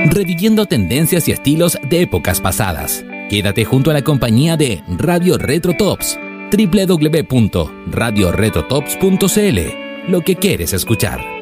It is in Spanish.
reviviendo tendencias y estilos de épocas pasadas. Quédate junto a la compañía de Radio Retro Tops, www.radioretrotops.cl, lo que quieres escuchar.